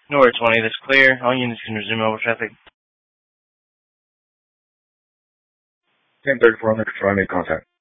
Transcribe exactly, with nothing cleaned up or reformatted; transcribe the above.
Norway twenty, that's clear. All units can resume mobile traffic. ten thirty-four under control, I made contact.